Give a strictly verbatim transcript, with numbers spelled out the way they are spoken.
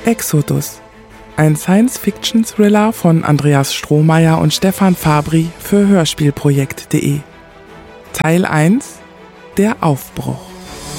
Exodus, ein Science-Fiction-Thriller von Andreas Strohmeier und Stefan Fabri für Hörspielprojekt punkt de. Teil eins: Der Aufbruch.